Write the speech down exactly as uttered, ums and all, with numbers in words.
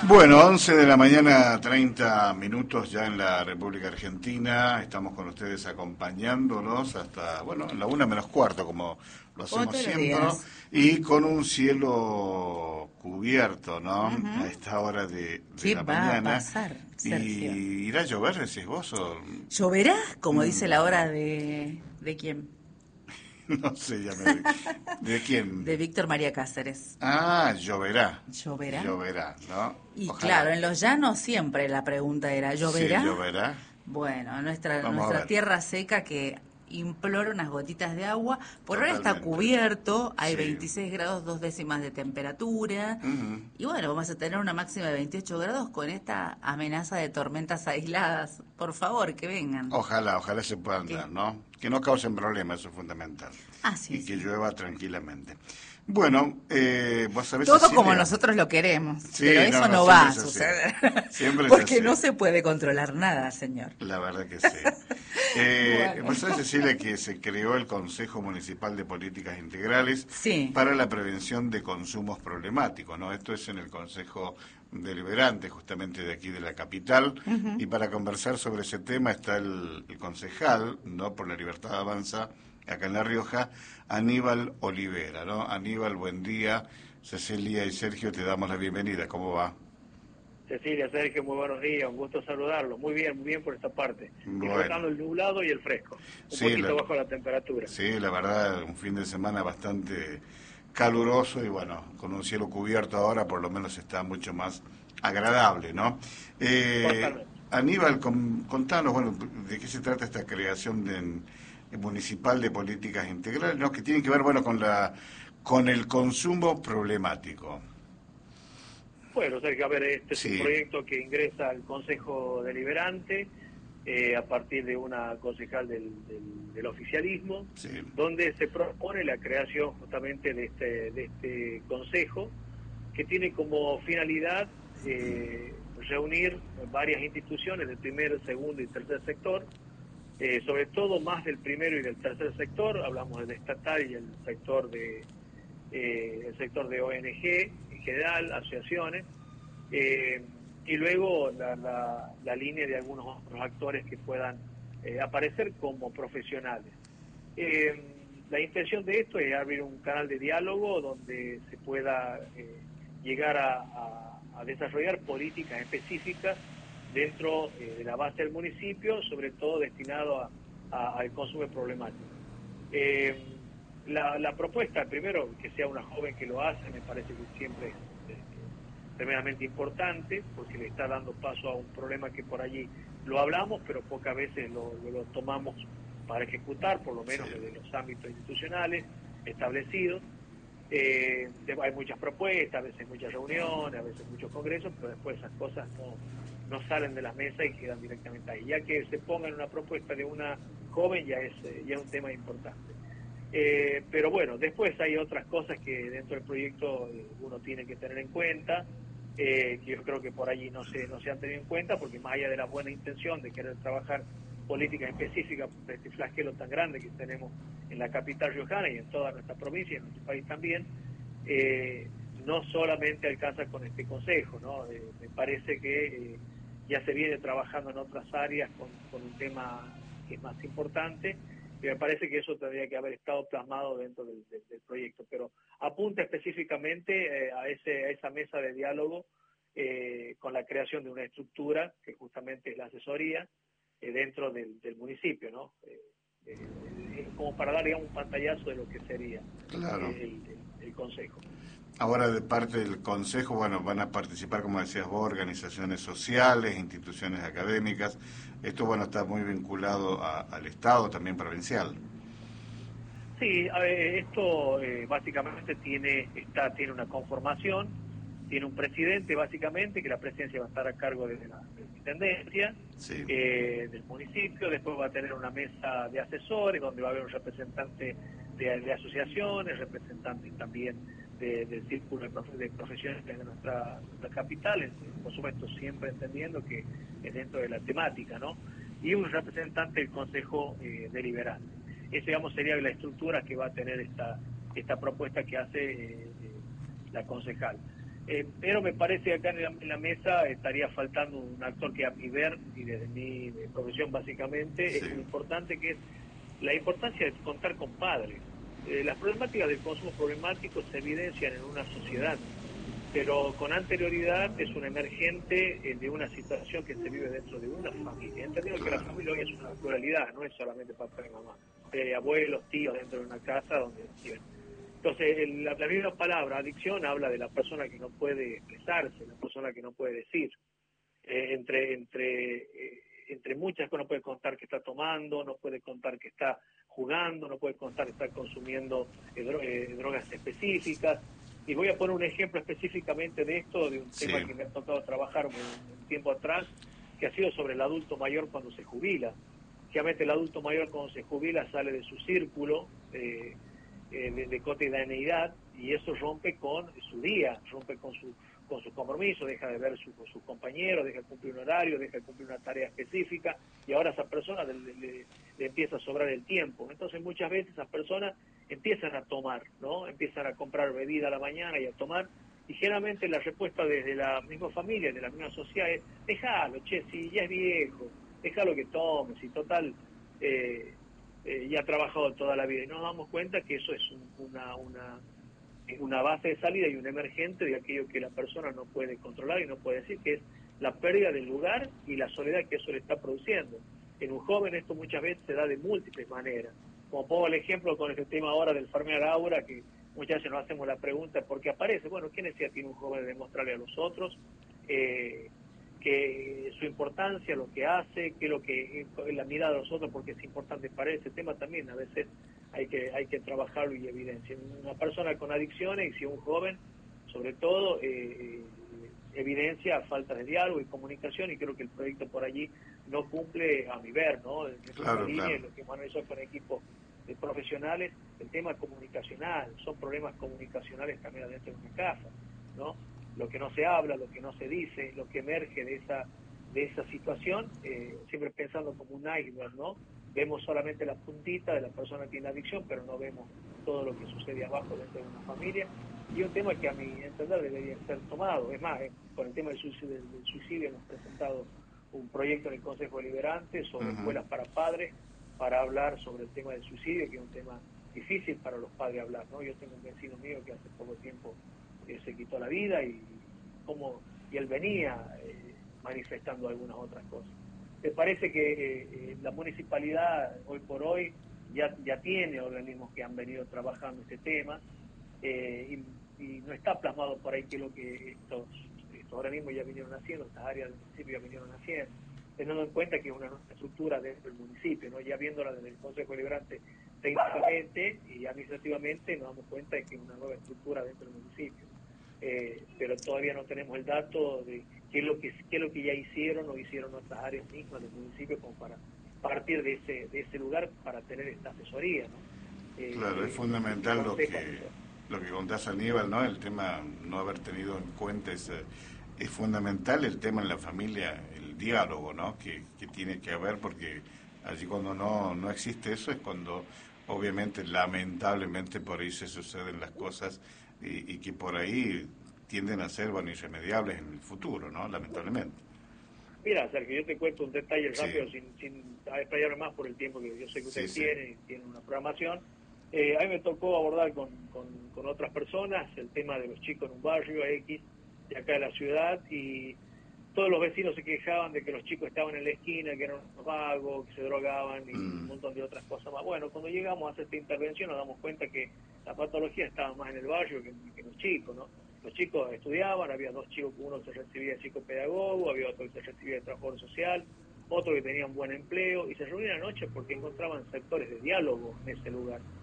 Bueno, once de la mañana, treinta minutos ya en la República Argentina. Estamos con ustedes acompañándonos hasta, bueno, en la una menos cuarto, como lo Como hacemos todos los siempre, ¿no? días. Y con un cielo cubierto, ¿no? A Ujú. esta hora de, de ¿Qué la va a mañana. pasar, Sergio? ¿Y irá a llover, decís vos? O... ¿Lloverá? Como Mm, dice la hora bueno, de... ¿De quién? no sé, ya me... ¿De De quién? Víctor María Cáceres. Ah, lloverá. ¿Lloverá? Lloverá, ¿no? Y claro, Ojalá. en los llanos siempre la pregunta era, Sí, ¿lloverá? lloverá. Bueno, nuestra, Vamos a nuestra ver. tierra seca que implora unas gotitas de agua. Por ahora está Totalmente. cubierto, hay Sí. veintiséis grados, dos décimas de temperatura. Ujú. Y bueno, vamos a tener una máxima de veintiocho grados con esta amenaza de tormentas aisladas. Por favor, que vengan. Ojalá, ojalá se puedan ¿Qué? dar, ¿no? Que no causen problemas, eso es fundamental. Ah, sí, Y que sí. llueva tranquilamente. Bueno, eh, vos sabés, Todo como Cecilia. nosotros lo queremos, pero Sí, no, eso no, no va siempre a es así. suceder, Siempre es porque así. no se puede controlar nada, señor. La verdad que sí. Eh, Bueno, vos sabés, Cecilia, que se creó el Consejo Municipal de Políticas Integrales sí. para la prevención de consumos problemáticos, ¿no? Esto es en el Consejo Deliberante, justamente de aquí de la capital, y para conversar sobre ese tema está el, el concejal, ¿no? Por la Libertad Avanza, acá en La Rioja, Aníbal Olivera, ¿no? Aníbal, buen día. Cecilia y Sergio, te damos la bienvenida. ¿Cómo va? Cecilia, Sergio, muy buenos días, un gusto saludarlo. Muy bien, muy bien por esta parte. Bueno, Disfrutando el nublado y el fresco. Un sí, la, poquito bajo la temperatura. sí, la verdad, un fin de semana bastante caluroso y bueno, con un cielo cubierto ahora por lo menos está mucho más agradable, ¿no? Eh, Totalmente. Aníbal, con- contanos, bueno, de qué se trata esta creación de, eh, municipal de políticas integrales, ¿no? Que tienen que ver, bueno, con la con el consumo problemático. Bueno, Sergio, a ver, este es un Sí, proyecto que ingresa al Consejo Deliberante eh, a partir de una concejal del, del, del oficialismo, sí, donde se propone la creación justamente de este, de este consejo, que tiene como finalidad eh, reunir varias instituciones del primer, segundo y tercer sector, eh, sobre todo más del primero y del tercer sector, hablamos del estatal y el sector de eh, el sector de O N G en general, asociaciones, eh, y luego la, la, la línea de algunos otros actores que puedan eh, aparecer como profesionales. Eh, la intención de esto es abrir un canal de diálogo donde se pueda eh, llegar a, a, a desarrollar políticas específicas dentro eh, de la base del municipio, sobre todo destinado a, a, al consumo problemático. Eh, la, la propuesta, primero, que sea una joven que lo hace, me parece que siempre es eh, tremendamente importante, porque le está dando paso a un problema que por allí lo hablamos, pero pocas veces lo, lo, lo tomamos para ejecutar, por lo sí, menos desde los ámbitos institucionales establecidos. Eh, hay muchas propuestas, a veces muchas reuniones, a veces muchos congresos, pero después esas cosas no, no salen de la mesa y quedan directamente ahí. Ya que se ponga en una propuesta de una joven ya es, eh, ya es un tema importante. Eh, pero bueno, después hay otras cosas que dentro del proyecto eh, uno tiene que tener en cuenta, eh, que yo creo que por allí no se, no se han tenido en cuenta, porque más allá de la buena intención de querer trabajar políticas específicas por este flagelo tan grande que tenemos en la capital riojana y en toda nuestra provincia y en nuestro país también, eh, no solamente alcanza con este consejo, ¿no? Eh, me parece que eh, ya se viene trabajando en otras áreas con, con un tema que es más importante, y me parece que eso tendría que haber estado plasmado dentro del, del, del proyecto, pero apunta específicamente eh, a, ese, a esa mesa de diálogo eh, con la creación de una estructura que justamente es la asesoría eh, dentro del, del municipio, ¿no? Eh, eh, como para dar, digamos, un pantallazo de lo que sería claro. eh, el, el, el consejo. Ahora, de parte del Consejo, bueno, van a participar, como decías vos, organizaciones sociales, instituciones académicas. Esto, bueno, está muy vinculado a- al Estado, también provincial. Sí, a ver, esto eh, básicamente tiene, está, tiene una conformación, tiene un presidente básicamente, que la presidencia va a estar a cargo de la, de la intendencia, Sí, eh, del municipio, después va a tener una mesa de asesores, donde va a haber un representante de, de asociaciones, representantes también de, del círculo de, profe, de profesionales de nuestra, nuestra capital, eh, por supuesto siempre entendiendo que es dentro de la temática, ¿no? Y un representante del Consejo eh, Deliberante. Esa, digamos, sería la estructura que va a tener esta, esta propuesta que hace eh, eh, la concejal. Eh, pero me parece que acá en la, en la mesa estaría faltando un actor que a mi ver, y desde mi de profesión básicamente, Sí. es muy importante, que es la importancia de contar con padres. Eh, las problemáticas del consumo problemático se evidencian en una sociedad, pero con anterioridad es un emergente eh, de una situación que se vive dentro de una familia. Entendiendo que la familia hoy es una pluralidad, no es solamente papá y mamá, hay abuelos, tíos dentro de una casa donde viven. Entonces, el, la, la misma palabra adicción habla de la persona que no puede expresarse, la persona que no puede decir. Eh, entre entre eh, entre muchas cosas no puede contar que está tomando, no puede contar que está jugando, no puede contar que está consumiendo eh, dro eh, drogas específicas. Y voy a poner un ejemplo específicamente de esto, de un sí. tema que me ha tocado trabajar un, un tiempo atrás, que ha sido sobre el adulto mayor cuando se jubila. Generalmente el adulto mayor cuando se jubila sale de su círculo eh, eh, de, de cotidianeidad, y eso rompe con su día, rompe con su con sus compromisos, deja de ver su, con sus compañeros, deja de cumplir un horario, deja de cumplir una tarea específica, y ahora a esa persona le, le, le empieza a sobrar el tiempo. Entonces muchas veces esas personas empiezan a tomar, ¿no? Empiezan a comprar bebida a la mañana y a tomar, y generalmente la respuesta desde la misma familia, de la misma sociedad es: déjalo, che, si ya es viejo, déjalo que tome, si total eh, eh, ya ha trabajado toda la vida. Y nos damos cuenta que eso es un, una... una una base de salida y un emergente de aquello que la persona no puede controlar y no puede decir, que es la pérdida del lugar y la soledad que eso le está produciendo. En un joven esto muchas veces se da de múltiples maneras. Como pongo el ejemplo con este tema ahora del Fermiar Aura, que muchas veces nos hacemos la pregunta ¿por qué aparece? Bueno, ¿qué necesidad tiene un joven de demostrarle a los otros eh, que su importancia, lo que hace, que lo que la mirada de los otros, porque es importante para ese tema también? A veces hay que hay que trabajarlo y evidenciar. Una persona con adicciones, y si un joven, sobre todo, eh, evidencia falta de diálogo y comunicación, y creo que el proyecto por allí no cumple a mi ver, ¿no? En esa claro, línea, claro. lo que hemos analizado con equipos de profesionales, el tema comunicacional, son problemas comunicacionales también adentro de una casa, ¿no? Lo que no se habla, lo que no se dice, lo que emerge de esa de esa situación, eh, siempre pensando como un iceberg, ¿no? Vemos solamente la puntita de la persona que tiene adicción, pero no vemos todo lo que sucede abajo dentro de una familia. Y un tema que a mi entender debería ser tomado. Es más, eh, con el tema del suicidio, del suicidio hemos presentado un proyecto en el Consejo Deliberante sobre uh-huh. escuelas para padres, para hablar sobre el tema del suicidio, que es un tema difícil para los padres hablar, ¿no? Yo tengo un vecino mío que hace poco tiempo eh, se quitó la vida, y como y él venía eh, manifestando algunas otras cosas. Me parece que eh, la municipalidad hoy por hoy ya ya tiene organismos que han venido trabajando este tema, eh, y, y no está plasmado por ahí que lo que estos, estos organismos ya vinieron haciendo, estas áreas del municipio ya vinieron haciendo, teniendo en cuenta que es una nueva estructura dentro del municipio, ¿no? Ya viéndola desde el Consejo Deliberante técnicamente y administrativamente, nos damos cuenta de que es una nueva estructura dentro del municipio. Eh, pero todavía no tenemos el dato de qué es lo que qué es lo que ya hicieron o hicieron otras áreas mismas del municipio como para partir de ese de ese lugar para tener esta asesoría, ¿no? Eh, claro, es fundamental lo que lo que contás, Aníbal, ¿no? El tema no haber tenido en cuenta es, es fundamental el tema en la familia, el diálogo, ¿no? Que, que tiene que haber, porque allí cuando no no existe eso es cuando obviamente lamentablemente por ahí se suceden las cosas y, y que por ahí tienden a ser, bueno, irremediables en el futuro, ¿no? Lamentablemente. Mira, Sergio, yo te cuento un detalle rápido, sí. sin, sin explayarme más por el tiempo que yo sé que ustedes sí, tienen, sí. tienen una programación. Eh, a mí me tocó abordar con, con, con otras personas el tema de los chicos en un barrio X de acá de la ciudad, y todos los vecinos se quejaban de que los chicos estaban en la esquina, que eran unos vagos, que se drogaban y mm. un montón de otras cosas más. Bueno, cuando llegamos a hacer esta intervención nos damos cuenta que la patología estaba más en el barrio que, que en los chicos, ¿no? Los chicos estudiaban, había dos chicos, uno se recibía de psicopedagogo, había otro que se recibía de trabajador social, otro que tenía un buen empleo, y se reunían anoche porque encontraban sectores de diálogo en ese lugar.